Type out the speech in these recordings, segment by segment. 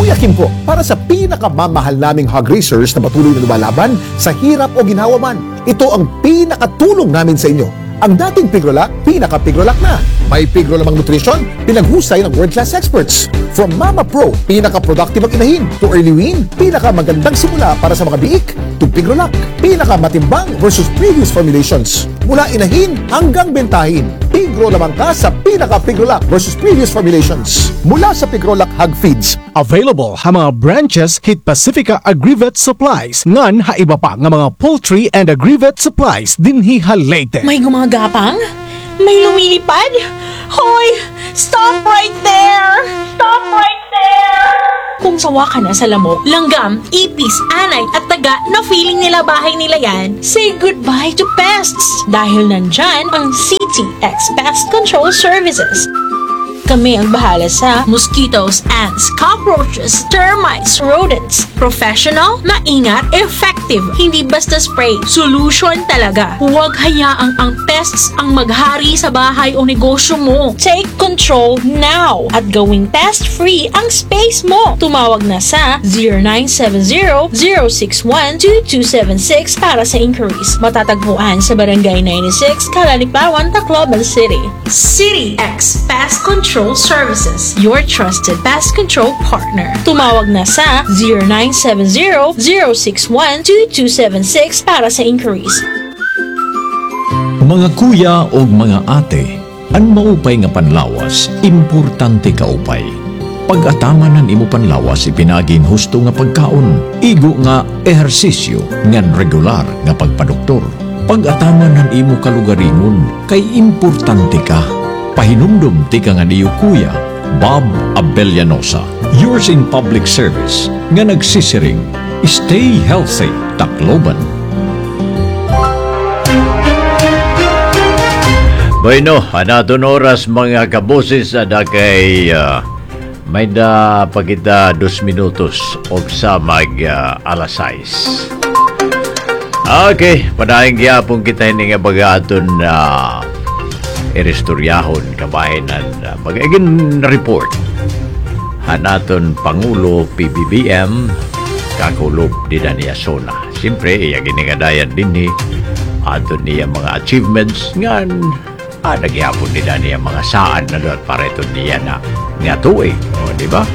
Kuya Kim po, para sa pinakamamahal naming hog racers na patuloy na lumalaban sa hirap o ginhawa man, ito ang pinakatulong namin sa inyo. Ang dating Pigrolac, pinaka-Pigrolac na. May Pigrolamang nutrition, pinaghusay ng world-class experts. From Mama Pro, pinaka-productive ang inahin, to Early Wean, pinaka-magandang simula para sa mga biik, to Pigrolac, pinaka-matimbang versus previous formulations. Mula inahin hanggang bentahin, Pigro lamang ka sa pinaka-Pigrolac versus previous formulations. Mula sa Pigrolac Hog Feeds, available ha mga branches hit Pacifica Agrivet Supplies ngan haiba pa nga mga poultry and agrivet supplies dinhi Leyte. May gumagapang? May lumilipad? Hoy! Stop right there! Stop right there! Kung sawa ka na sa lamok, langgam, ipis, anay at taga na feeling nila bahay nila yan, say goodbye to pests dahil nandyan ang CTX Pest Control Services. Kami ang bahala sa mosquitoes, ants, cockroaches, termites, rodents. Professional, maingat, effective. Hindi basta spray. Solution talaga. Huwag hayaang ang pests ang maghari sa bahay o negosyo mo. Take control now at gawing pest-free ang space mo. Tumawag na sa 0970-061-2276 para sa inquiries. Matatagpuan sa Barangay 96, Calalipawan, Tacloban City. City X Pest Control Services, your trusted pest control partner. Tumawag na sa 0970-061-2276 para sa inquiries. Mga kuya o mga ate, ang maupay nga panlawas, importante kaupay. Pag-atamanan imo panlawas ipinaging husto nga pagkaon, igo nga ehersisyo ngan regular nga pagpadoktor. Pag-atamanan imo kalugaringon, kay importante ka. Pahinumdum ti ka nga niyo kuya, Bob Abellanosa, yours in public service, nga nagsisiring, stay healthy, Tacloban. Bueno, anaton oras mga kaboses ada kay may da pagita 2 minutos og sa mag alas 6. Okay, padaing gyapon kita ini nga bagaton na irestoryahon kabahinan mag-egin report hanaton Pangulo PBBM kakulop di Dania Sona. Siyempre iya ginigadayan din aton niya mga achievements ngan nagyapon di Dania mga saan na doon para ito niya na nga tuig, o di ba?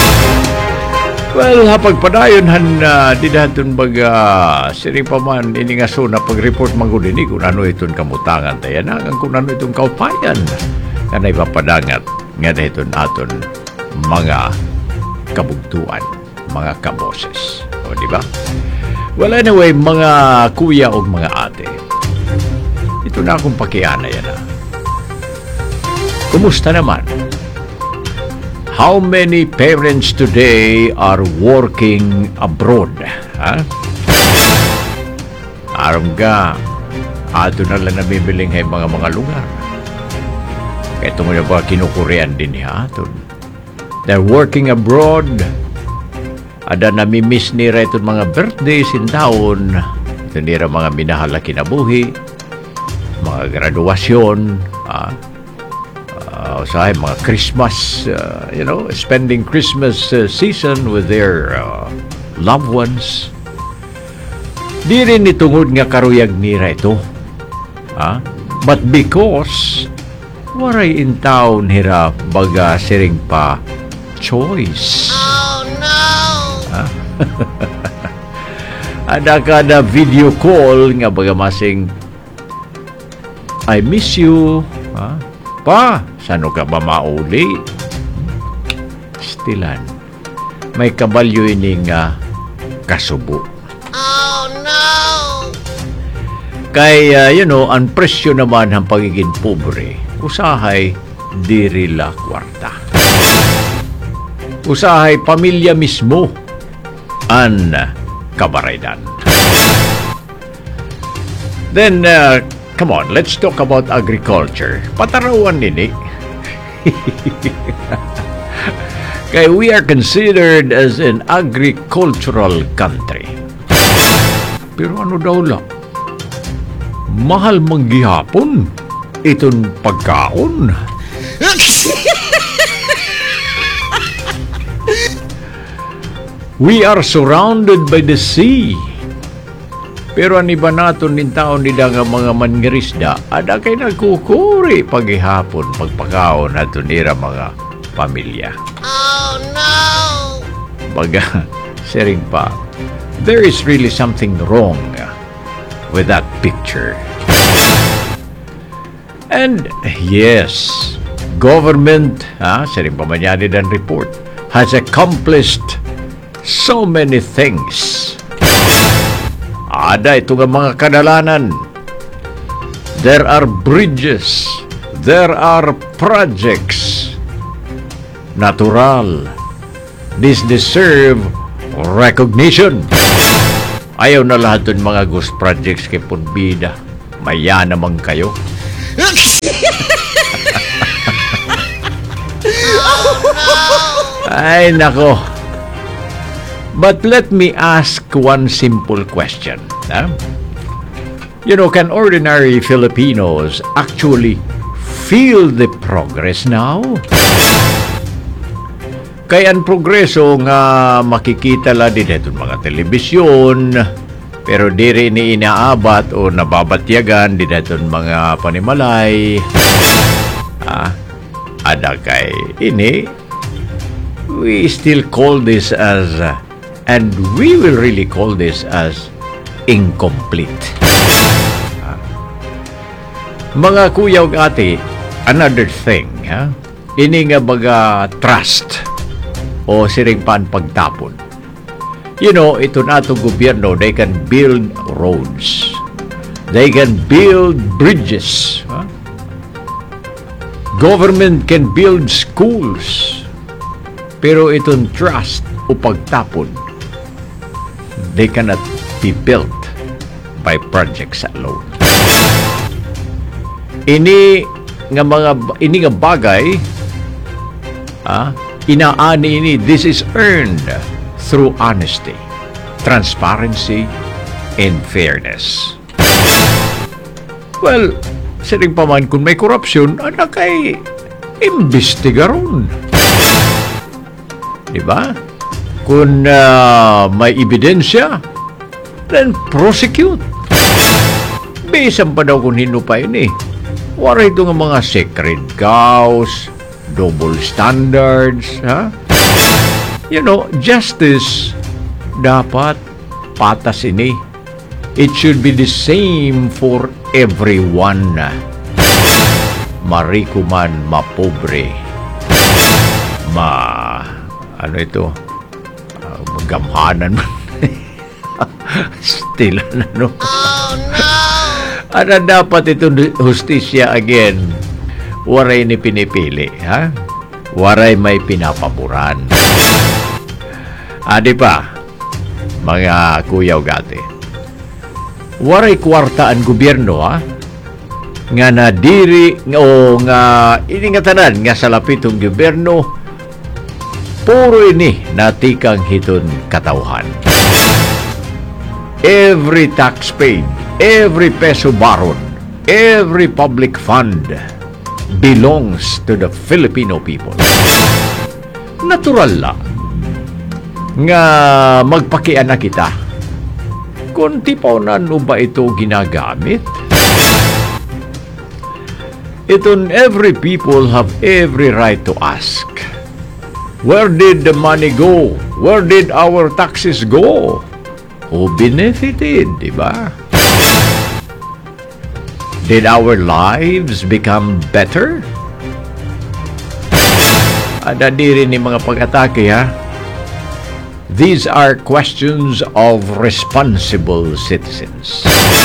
Well, hapagpadayon di daton baga siring pa man ini nga so na pag-report magudini kung ano iton kamutangan tayo na kung ano itong kaupayan kanay papadangat nga dahiton aton mga kabugtuan, mga kaboses, o di ba? Well, anyway, mga kuya o mga ate, ito na akong pakiana yan. Kumusta naman? How many parents today are working abroad? Ha? Aram ka, ato na lang nabibiling ay mga lugar. Ito mo na ba kinukurean din niya aton? They're working abroad. Ada namimiss nila itong mga birthdays in taon. Ito nila mga minahal na kinabuhi, mga graduasyon, usahay mga Christmas, spending Christmas season with their loved ones. Di rin itungod nga karuyag nira ito. But because waray in town hira baga siring pa choice. Oh no! Ada ka na video call nga baga masing I miss you. Pa, sano ka ba mauli? Stilan. May kabalyo ining kasubo. Oh, no! Kay, ang presyo naman ang pagiging pobre, usahay dirila kwarta. Usahay pamilya mismo ang kabaraydan. Then, come on, let's talk about agriculture. Patarawan nini. Kaya we are considered as an agricultural country. Pero ano daw lang? Mahal manggihapon itong pagkaon. We are surrounded by the sea. Pero ang iba naton din taon nila nga mga mangirisda, ada kay nagkukuri paghihapon, pagpakaon nato nira mga pamilya. Oh no! Baga, sering pa, there is really something wrong with that picture. And yes, government, sering pa man yan ang report, has accomplished so many things. Ada ito nga mga kadalanan. There are bridges. There are projects. Natural. This deserve recognition. Ayaw na lahat ng mga ghost projects kay Punbida. Maya naman kayo. Ay, nako. But let me ask one simple question. You know, can ordinary Filipinos actually feel the progress now? Kaya ang progreso nga makikita la din itong mga telebisyon, pero di rin inaabat o nababatyagan din itong mga panimalay. Ada kay ini, we still call this as and we will really call this as incomplete. Mga kuya ug ate, another thing, ini nga baga trust o siring pan pagtapon. You know, ito na itong gobyerno, they can build roads. They can build bridges. Government can build schools. Pero itong trust o pagtapon, they cannot be built by projects alone. Ini nga bagay, inaani ini, this is earned through honesty, transparency, and fairness. Well, siring pa man kung may korupsyon, anak ay imbestigaron. Diba? Kung may ebidensya, then prosecute. Bisan pa daw kung hino pa yun eh. Wala ito nga mga sacred cows, double standards, You know, justice dapat patas ini. It should be the same for everyone. Mariko man, mapobre, ano ito, magamhanan man. Still, ano? Oh, no! Ano dapat ito hustisya again? Waray ni pinipili, Waray may pinapaboran. Di pa, mga kuya o gati, waray kwarta ang gobyerno, nga nadiri, o nga, ini nga tanan, nga sa lapitong gobyerno, puro ini natikang hiton katauhan. Every tax paid, every peso borrowed, every public fund belongs to the Filipino people. Natural lang nga magpakian na kita kung tipaw-nan ba ito ginagamit. Iton every people have every right to ask, where did the money go? Where did our taxes go? Who benefited, diba? Did our lives become better? Ada diri ni mga pag-atake, These are questions of responsible citizens.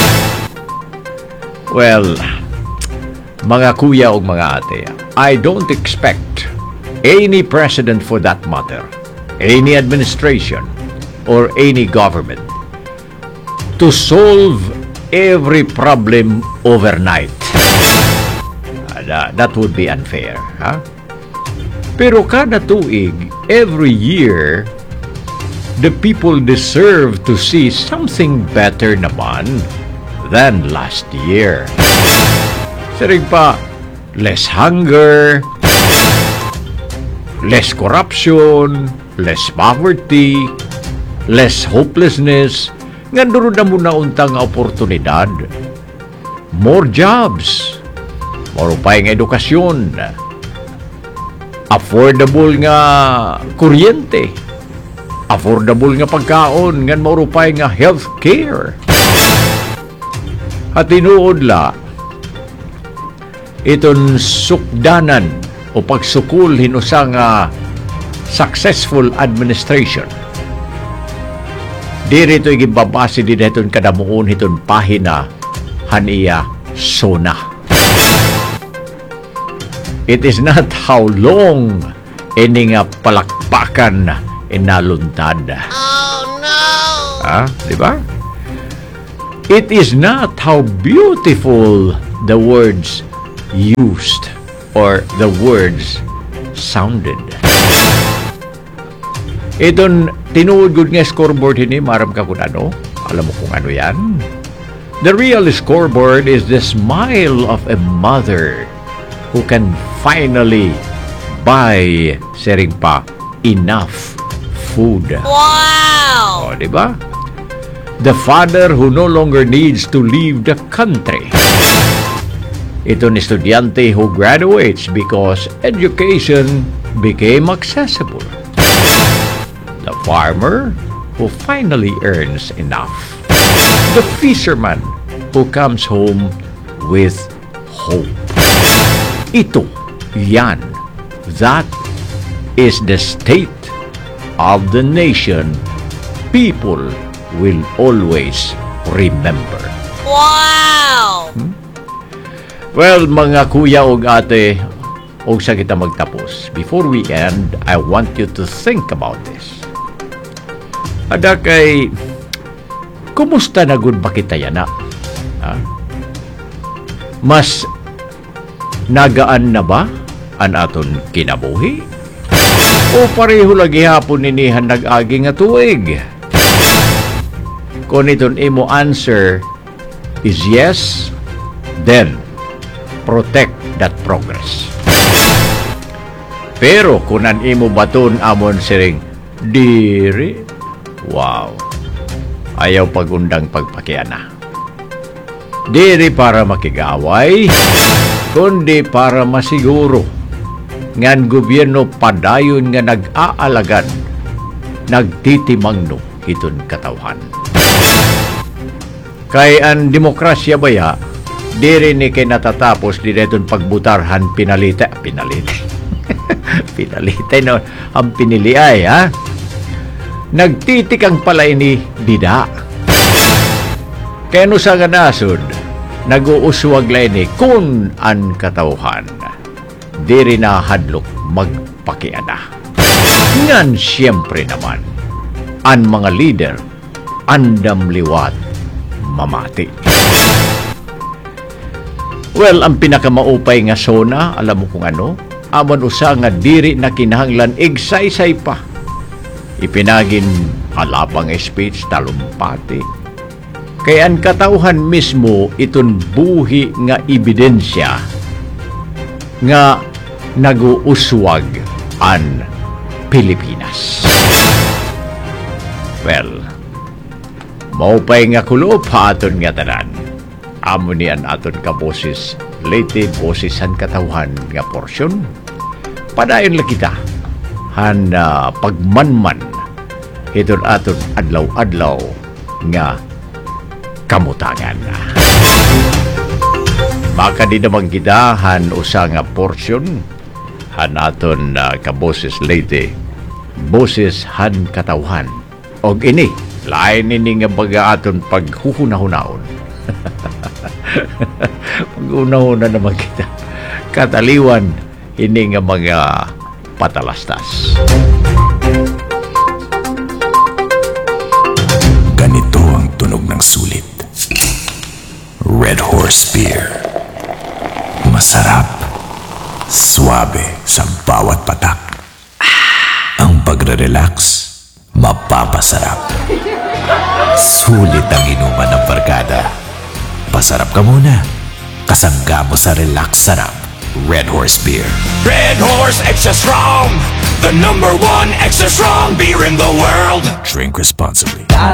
Well, mga kuya o mga ate, I don't expect any president for that matter, any administration, or any government to solve every problem overnight. That would be unfair, Pero kada tuig, every year, the people deserve to see something better naman than last year. Sirig pa, less hunger, less corruption, less poverty, less hopelessness, nga doon na muna untang oportunidad. More jobs, more upay nga edukasyon, affordable nga kuryente, affordable nga pagkaon, nga more upay nga healthcare. At tinuod la, iton sukdanan o pagsukul hinusa nga successful administration. Diri ito igibabasi din iton kadamuon iton pahina haniya SONA. It is not how long ini nga palakpakan inaluntad. Oh no! Di ba? It is not how beautiful the words used or the words sounded. Iton tinuod gud nga scoreboard ini maram ka kun ano? Alam mo kung ano yan? The real scoreboard is the smile of a mother who can finally buy sering pa enough food. Wow! O, di ba? The father who no longer needs to leave the country. Ito ni estudyante who graduates because education became accessible. The farmer who finally earns enough. The fisherman who comes home with hope. Ito, yan, that is the state of the nation people will always remember. Wow! Well, mga kuya o ate, o sa kita magtapos, before we end, I want you to think about this. Ada kay, kumusta na gud ba kita yana? Ha? Mas nagaan na ba an aton kinabuhi? O pareho lagi hapon ninihan nag-agi nga tuig? Kung iton imo answer is yes, then protect that progress. Pero kung an imo baton amon siring diri, wow, ayaw pagundang pagpakiana. Diri para makigaway, kundi para masiguro ngan gobyerno padayon nga nag-aalagan, nagtitimangno iton katawhan. Kay ang demokrasya baya, diri ni kay natatapos di deton pagbutarhan pinalita no ang piniliay ha. Nagtitikang pala ini dida. Kaya no sa ganasod, nag-uuswag la ini kung an katawhan. Diri na hadlok magpakiana. Ngan siyempre naman, an mga leader, andam liwat, mamati. Well, ang pinakamaupay nga SONA, alam mo kung ano? Amon usa nga diri na kinahanglan igsaysay pa. Ipinagin alapang speech talumpati. Kaya ang katauhan mismo iton buhi nga ebidensya nga naguuswag an Pilipinas. Well, maupay nga kulo pa aton nga tanan. Amo ni an aton ka boses, late bosisan katauhan nga porsyon. Padayon lang kita han pagmanman iton aton adlaw-adlaw nga kamutangan. Maka di naman kita han usa nga porsyon han aton kaboses late boses han katawhan og ini lain ini nga baga aton paghuhunahunahon. Pag-una-una naman kita kataliwan ini nga mga patalastas. Ganito ang tunog ng sulit. Red Horse Beer. Masarap. Suabe sa bawat patak. Ang pagre-relax, mapapasarap. Sulit ang inuman ng barkada. Pasarap ka muna. Kasangga mo sa relax sarap. Red Horse Beer. Red Horse Extra Strong, the #1 extra strong beer in the world. Drink responsibly.